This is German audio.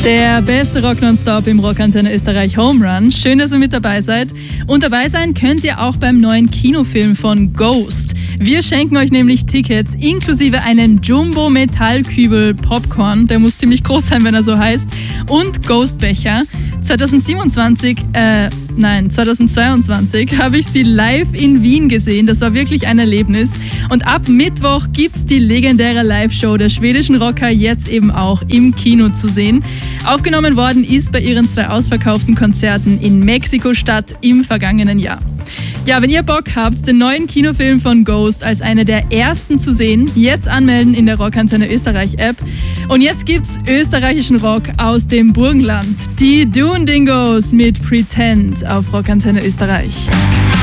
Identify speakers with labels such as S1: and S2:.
S1: Der beste Rock Nonstop im Rockantenne Österreich Home Run. Schön, dass ihr mit dabei seid. Und dabei sein könnt ihr auch beim neuen Kinofilm von Ghost. Wir schenken euch nämlich Tickets inklusive einem Jumbo-Metallkübel Popcorn. Der muss ziemlich groß sein, wenn er so heißt. Und Ghostbecher. 2022 habe ich sie live in Wien gesehen. Das war wirklich ein Erlebnis. Und ab Mittwoch gibt's die legendäre Live-Show der schwedischen Rocker jetzt eben auch im Kino zu sehen. Aufgenommen worden ist bei ihren 2 ausverkauften Konzerten in Mexiko-Stadt im vergangenen Jahr. Ja, wenn ihr Bock habt, den neuen Kinofilm von Ghost als eine der ersten zu sehen, jetzt anmelden in der Rockantenne Österreich App. Und jetzt gibt's österreichischen Rock aus dem Burgenland. Die Dune Dingos mit Pretend auf Rockantenne Österreich.